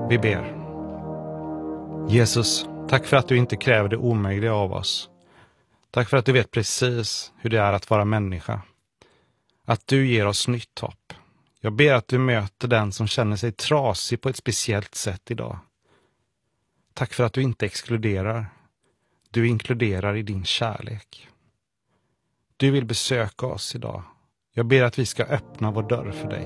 Vi ber. Jesus, tack för att du inte kräver det omöjliga av oss. Tack för att du vet precis hur det är att vara människa. Att du ger oss nytt hopp. Jag ber att du möter den som känner sig trasig på ett speciellt sätt idag. Tack för att du inte exkluderar. Du inkluderar i din kärlek. Du vill besöka oss idag. Jag ber att vi ska öppna vår dörr för dig.